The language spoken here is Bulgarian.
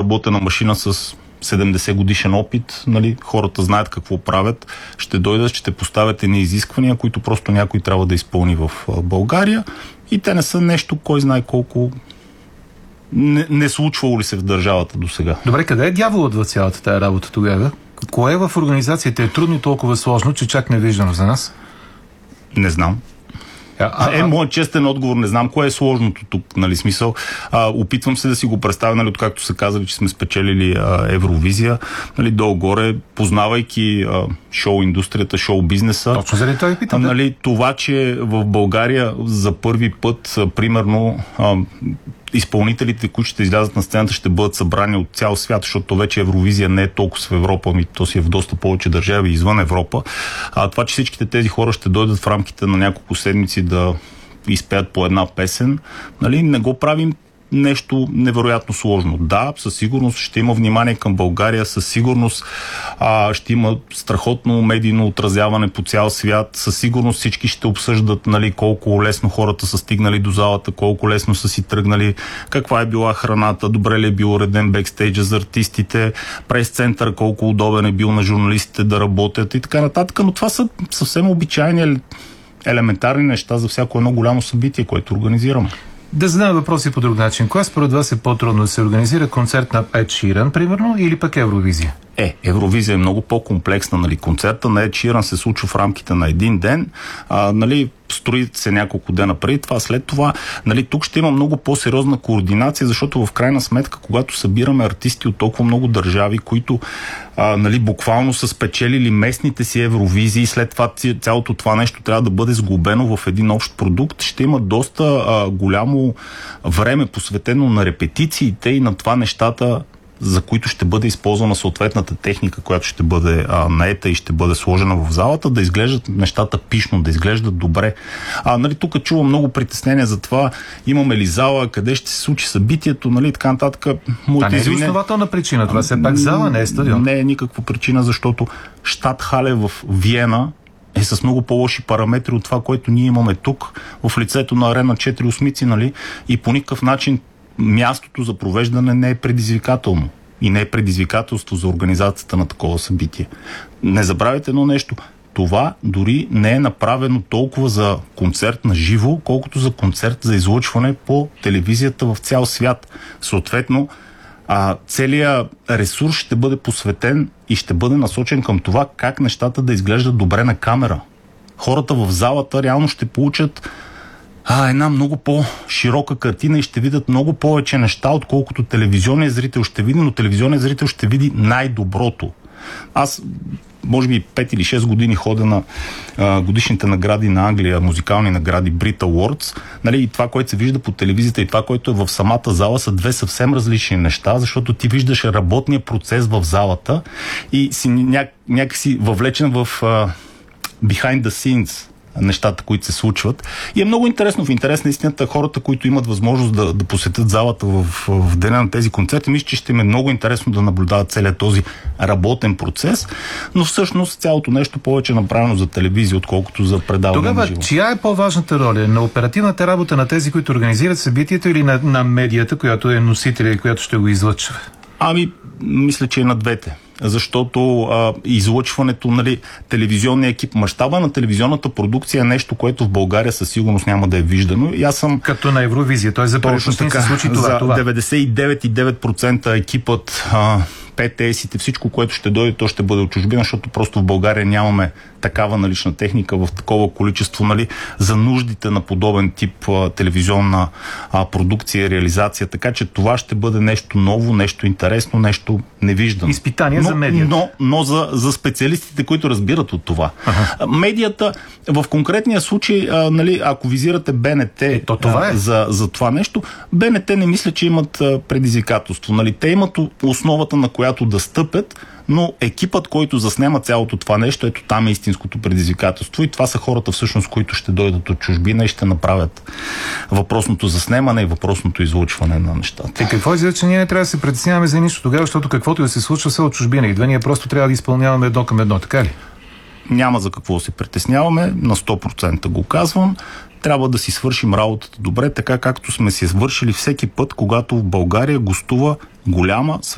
разработена машина с 70 годишен опит, нали, хората знаят какво правят, ще дойдат, ще поставят едни изисквания, които просто някой трябва да изпълни в България и те не са нещо, кой знае колко не случвало ли се в държавата до сега. Добре, къде е дяволът в цялата тая работа тогава? Кое в организацията е трудно и толкова сложно, че чак не виждам за нас? Не знам. Моят честен отговор, не знам кое е сложното тук, нали, смисъл. Опитвам се да си го представя, нали, откакто са казали, че сме спечелили Евровизия, нали, долу-горе, познавайки шоу индустрията, шоу бизнеса. Точно заради това ви питам. Нали, това, че в България за първи път, примерно, изпълнителите, които ще излязат на сцената, ще бъдат събрани от цял свят, защото вече Евровизия не е толкова в Европа, ами то си е в доста повече държави извън Европа. Това, че всичките тези хора ще дойдат в рамките на няколко седмици да изпеят по една песен, нали, не го правим нещо невероятно сложно. Да, със сигурност ще има внимание към България, със сигурност ще има страхотно медийно отразяване по цял свят, със сигурност всички ще обсъждат, нали, колко лесно хората са стигнали до залата, колко лесно са си тръгнали, каква е била храната, добре ли е бил уреден бекстейджа за артистите, прес-център, колко удобен е бил на журналистите да работят и така нататък, но това са съвсем обичайни елементарни неща за всяко едно голямо събитие, което организираме. Да задам въпроси по друг начин. Кое според вас е по-трудно, да се организира концерт на Ед Ширан, примерно, или пък Евровизия? Евровизия е много по-комплексна, нали. Концерта на Ед Ширан се случва в рамките на един ден, нали, строят се няколко дена преди това, след това, нали, тук ще има много по-сериозна координация, защото в крайна сметка, когато събираме артисти от толкова много държави, които нали, буквално са спечелили местните си Евровизии, след това цялото това нещо трябва да бъде сглобено в един общ продукт, ще има доста голямо време посветено на репетициите и на това нещата, за които ще бъде използвана съответната техника, която ще бъде наета и ще бъде сложена в залата, да изглеждат нещата пишно, да изглеждат добре. Нали, тук чувам много притеснения за това, имаме ли зала, къде ще се случи събитието, нали, така нататък. Не е основателна причина, това все пак зала, не е стадион. Не е никаква причина, защото Щатхале в Виена е с много по-лоши параметри от това, което ние имаме тук, в лицето на Арена 4/8, нали, и по никакъв начин мястото за провеждане не е предизвикателно и не е предизвикателство за организацията на такова събитие. Не забравяйте едно нещо. Това дори не е направено толкова за концерт на живо, колкото за концерт за излъчване по телевизията в цял свят. Съответно, целият ресурс ще бъде посветен и ще бъде насочен към това как нещата да изглеждат добре на камера. Хората в залата реално ще получат една много по-широка картина и ще видят много повече неща, отколкото телевизионният зрител ще види, но телевизионният зрител ще види най-доброто. Аз, може би 5 или 6 години ходя на годишните награди на Англия, музикални награди Brit Awards, нали, и това, което се вижда по телевизията и това, което е в самата зала, са две съвсем различни неща, защото ти виждаш работния процес в залата и си някакси въвлечен в behind the scenes нещата, които се случват. И е много интересно, в интерес на истината, хората, които имат възможност да посетят залата в деня на тези концерти, мисля, че ще им е много интересно да наблюдават целият този работен процес, но всъщност цялото нещо повече е направено за телевизия, отколкото за предаване на живо. Тогава, чия е по-важната роля? На оперативната работа на тези, които организират събитието, или на медията, която е носителя и която ще го излъчва? Мисля, че и на двете. Защото излъчването, нали, телевизионния екип, мащаба на телевизионната продукция е нещо, което в България със сигурност няма да е виждано. И аз съм... Като на Евровизия, т.е. за първи път се случи това. За 99,9% екипът, ПТС-ите, всичко, което ще дойде, то ще бъде от чужбина, защото просто в България нямаме такава налична техника в такова количество, нали, за нуждите на подобен тип телевизионна продукция и реализация. Така че това ще бъде нещо ново, нещо интересно, нещо невиждано. Изпитание за медията. Но за специалистите, които разбират от това. Медията, в конкретния случай, нали, ако визирате БНТ за това нещо, БНТ не мисля, че имат предизвикателство. Нали, те имат основата, на която да стъпят, но екипът, който заснема цялото това нещо, ето там е истинското предизвикателство и това са хората всъщност, които ще дойдат от чужбина и ще направят въпросното заснемане и въпросното излъчване на нещата. И какво излиза, че ние не трябва да се притесняваме за нищо тогава, защото каквото да се случва са от чужбина идва, ние просто трябва да изпълняваме едно към едно, така ли? Няма за какво се притесняваме, на 100% го казвам. Трябва да си свършим работата добре, така както сме си свършили всеки път, когато в България гостува голяма